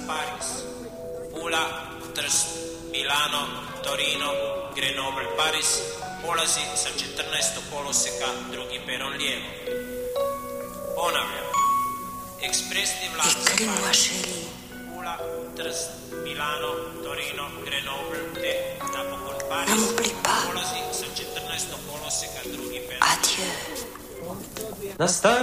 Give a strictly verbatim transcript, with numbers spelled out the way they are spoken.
Paris, Pula, Trst, Milano, Torino, Grenoble, Paris, polazi sa četrnaestog koloseka, drugi peron lijevo. Ponavljam, ekspresni vlak za Paris, Pula, Trst, Milano, Torino, Grenoble, te napokon Paris, polazi sa četrnaestog koloseka, drugi peron. Adieu. Nastane